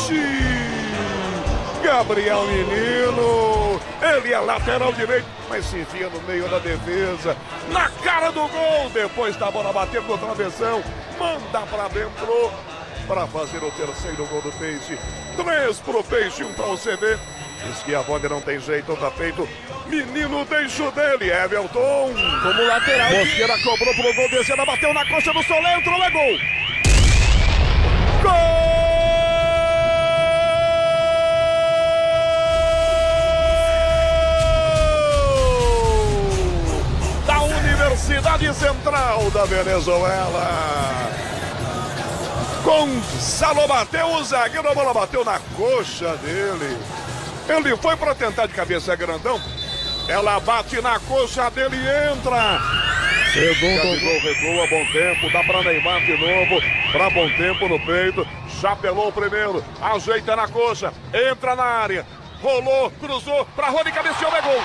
Gabriel Menino, ele é lateral direito, mas se enfia no meio da defesa, na cara do gol, depois da bola bater no travessão, manda pra dentro, para fazer o terceiro gol do Peixe. 3 pro Peixe, 1 para o CV. Diz que a bola não tem jeito, tá feito. Menino, deixa o dele, Everton. Como lateral. Mosqueira cobrou pro gol, descendo, bateu na coxa do Solé, entrou, é gol. Gol! Da Universidade Central da Venezuela. Gonçalo bateu, o zagueiro, a bola bateu na coxa dele. Ele foi para tentar de cabeça, grandão. Ela bate na coxa dele e entra. Gabigol recua, bom tempo, dá para Neymar de novo. Para bom tempo no peito. Chapelou o primeiro, ajeita na coxa, entra na área. Rolou, cruzou, para Rony, cabeceou, é gol.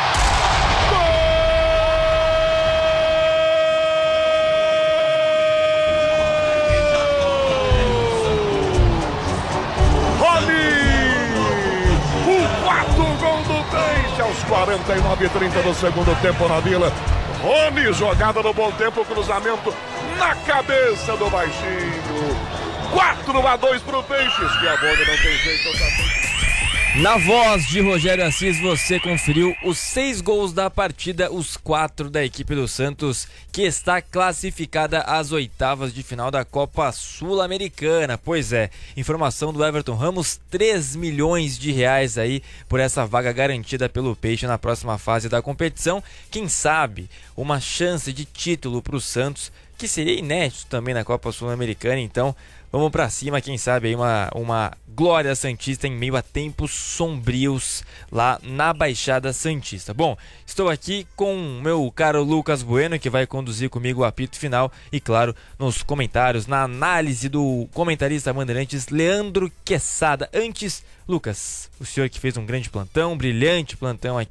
Aos 49:30 do segundo tempo na Vila. Rony, jogada no bom tempo, cruzamento na cabeça do baixinho. 4-2 pro Peixes, que a bola não tem jeito. Na voz de Rogério Assis, você conferiu os 6 gols da partida, os 4 da equipe do Santos, que está classificada às oitavas de final da Copa Sul-Americana. Pois é, informação do Everton Ramos, 3 milhões de reais aí por essa vaga garantida pelo Peixe na próxima fase da competição. Quem sabe uma chance de título para o Santos, que seria inédito também na Copa Sul-Americana. Então vamos pra cima, quem sabe aí uma glória santista em meio a tempos sombrios lá na Baixada Santista. Bom, estou aqui com o meu caro Lucas Bueno, que vai conduzir comigo o apito final e, claro, nos comentários, na análise do comentarista Bandeirantes Leandro Quesada. Antes, Lucas, o senhor que fez um grande plantão, brilhante plantão aqui